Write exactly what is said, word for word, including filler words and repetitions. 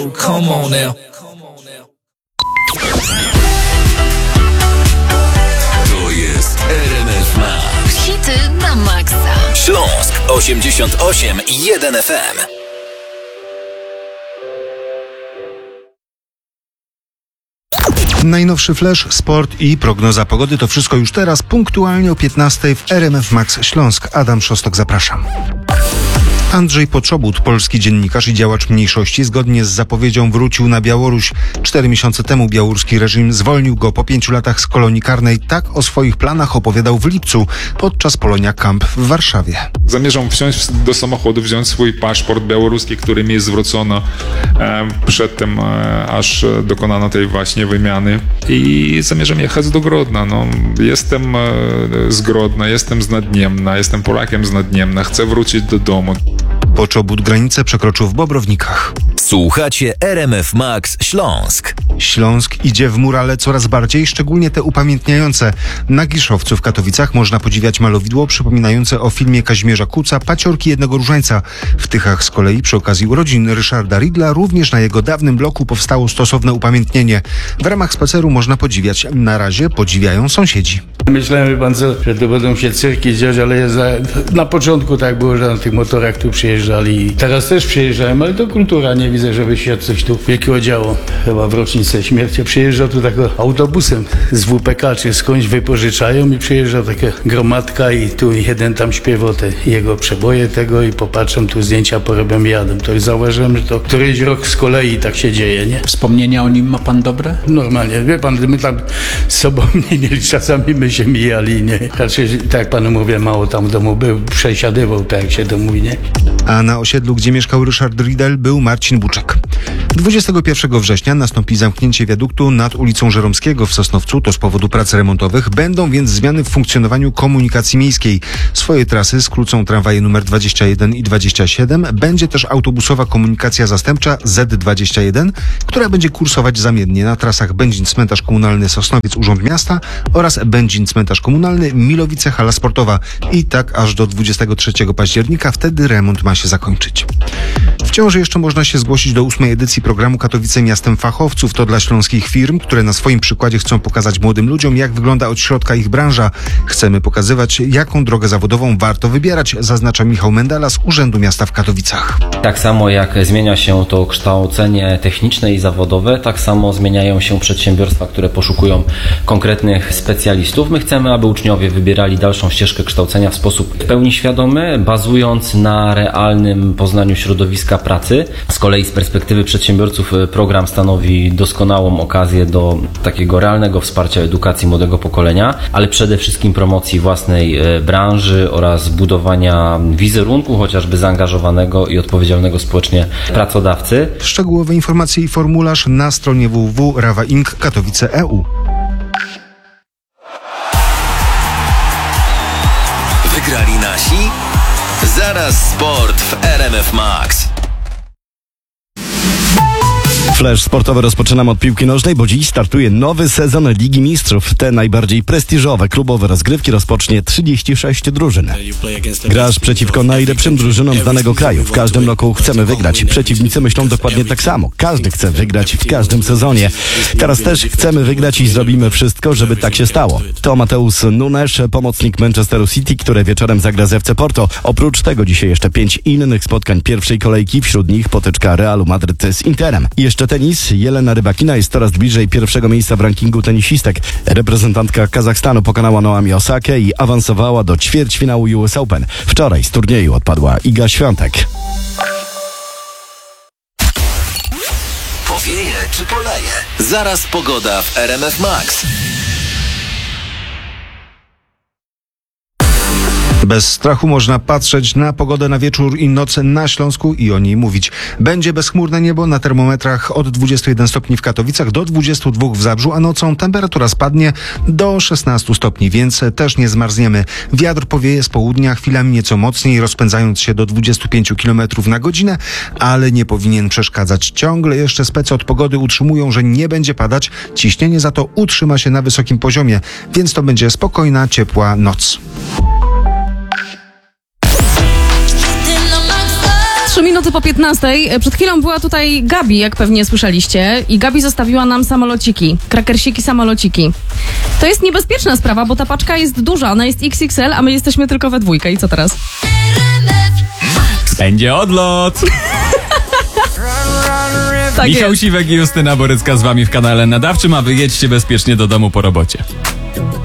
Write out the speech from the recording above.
Come on now. To jest R M F Max. Hity na maksa. Śląsk osiemdziesiąt osiem i jeden F M. Najnowszy flash, sport i prognoza pogody to wszystko już teraz, punktualnie o piętnastej w R M F Max Śląsk. Adam Szostok, zapraszam. Andrzej Poczobut, polski dziennikarz i działacz mniejszości, zgodnie z zapowiedzią wrócił na Białoruś. Cztery miesiące temu białoruski reżim zwolnił go po pięciu latach z kolonii karnej. Tak o swoich planach opowiadał w lipcu podczas Polonia Camp w Warszawie. Zamierzam wsiąść do samochodu, wziąć swój paszport białoruski, który mi zwrócono e, przed tym, e, aż dokonano tej właśnie wymiany, i zamierzam jechać do Grodna. No, jestem e, z Grodna, jestem z Nadniemna, jestem Polakiem z Nadniemna, chcę wrócić do domu. Poczobut granicę przekroczył w Bobrownikach. Słuchacie R M F Max Śląsk. Śląsk idzie w murale coraz bardziej, szczególnie te upamiętniające. Na Giszowcu w Katowicach można podziwiać malowidło przypominające o filmie Kazimierza Kuca Paciorki jednego różańca. W Tychach z kolei przy okazji urodzin Ryszarda Ridla również na jego dawnym bloku powstało stosowne upamiętnienie. W ramach spaceru można podziwiać. Na razie podziwiają sąsiedzi. Myślałem, pan co, że to będą się cyrki dziać, ale za, na początku tak było, że na tych motorach tu przyjeżdżali. Teraz też przyjeżdżałem, ale to kultura, nie widzę, żeby się coś tu wielkiego działo. Chyba w rocznicę śmierci przyjeżdża tu taką autobusem z W P K czy skądś wypożyczają i przyjeżdża taka gromadka i tu jeden tam śpiewa te jego przeboje tego i popatrzę, tu zdjęcia porobią, jadę. To już zauważyłem, że to któryś rok z kolei tak się dzieje, nie? Wspomnienia o nim ma pan dobre? Normalnie, wie pan, my tam z sobą nie mieli, czasami my się mijali, nie? Raczej, tak jak panu mówię, mało tam w domu był, przesiadywał, tak jak się to mówi, nie? A na osiedlu, gdzie mieszkał Ryszard Riedel, był Marcin Buczek. dwudziestego pierwszego września nastąpi zamknięcie wiaduktu nad ulicą Żeromskiego w Sosnowcu. To z powodu prac remontowych. Będą więc zmiany w funkcjonowaniu komunikacji miejskiej. Swoje trasy skrócą tramwaje numer dwadzieścia jeden i dwadzieścia siedem. Będzie też autobusowa komunikacja zastępcza Z dwadzieścia jeden, która będzie kursować zamiennie na trasach Będzin Cmentarz Komunalny Sosnowiec Urząd Miasta oraz Będzin Cmentarz Komunalny Milowice Hala Sportowa. I tak aż do dwudziestego trzeciego października. Wtedy remont ma się zakończyć. Wciąż jeszcze można się zgłosić do ósmej edycji programu Katowice Miastem Fachowców. To dla śląskich firm, które na swoim przykładzie chcą pokazać młodym ludziom, jak wygląda od środka ich branża. Chcemy pokazywać, jaką drogę zawodową warto wybierać, zaznacza Michał Mendala z Urzędu Miasta w Katowicach. Tak samo jak zmienia się to kształcenie techniczne i zawodowe, tak samo zmieniają się przedsiębiorstwa, które poszukują konkretnych specjalistów. My chcemy, aby uczniowie wybierali dalszą ścieżkę kształcenia w sposób w pełni świadomy, bazując na realnym poznaniu środowiska pracy. Z kolei z perspektywy przedsiębiorców program stanowi doskonałą okazję do takiego realnego wsparcia edukacji młodego pokolenia, ale przede wszystkim promocji własnej branży oraz budowania wizerunku chociażby zaangażowanego i odpowiedzialnego społecznie pracodawcy. Szczegółowe informacje i formularz na stronie w w w kropka rawa inc katowice kropka e u. Wygrali nasi? Zaraz sport w R M F Max. Flash sportowy rozpoczynamy od piłki nożnej, bo dziś startuje nowy sezon Ligi Mistrzów. Te najbardziej prestiżowe klubowe rozgrywki rozpocznie trzydzieści sześć drużyn. Grasz przeciwko najlepszym drużynom z danego kraju. W każdym roku chcemy wygrać. Przeciwnicy myślą dokładnie tak samo. Każdy chce wygrać w każdym sezonie. Teraz też chcemy wygrać i zrobimy wszystko, żeby tak się stało. To Mateusz Nunes, pomocnik Manchesteru City, który wieczorem zagra z F C Porto. Oprócz tego dzisiaj jeszcze pięć innych spotkań pierwszej kolejki. Wśród nich potyczka Realu Madryt z Interem. I jeszcze tenis. Jelena Rybakina jest coraz bliżej pierwszego miejsca w rankingu tenisistek. Reprezentantka Kazachstanu pokonała Naomi Osakę i awansowała do ćwierćfinału U S Open. Wczoraj z turnieju odpadła Iga Świątek. Powieje czy poleje? Zaraz pogoda w R M F Max. Bez strachu można patrzeć na pogodę na wieczór i noc na Śląsku i o niej mówić. Będzie bezchmurne niebo na termometrach od dwudziestu jeden stopni w Katowicach do dwudziestu dwóch w Zabrzu, a nocą temperatura spadnie do szesnastu stopni, więc też nie zmarzniemy. Wiatr powieje z południa, chwilami nieco mocniej, rozpędzając się do dwudziestu pięciu kilometrów na godzinę, ale nie powinien przeszkadzać. Ciągle jeszcze specy od pogody utrzymują, że nie będzie padać. Ciśnienie za to utrzyma się na wysokim poziomie, więc to będzie spokojna, ciepła noc. Trzy minuty minuty po piętnastej. Przed chwilą była tutaj Gabi, jak pewnie słyszeliście. I Gabi zostawiła nam samolociki. Krakersiki, samolociki. To jest niebezpieczna sprawa, bo ta paczka jest duża. Ona jest iks iks el, a my jesteśmy tylko we dwójkę. I co teraz? Będzie odlot! Tak Michał jest. Siwek i Justyna Borycka z wami w kanale Nadawczym, a wy jedźcie bezpiecznie do domu po robocie.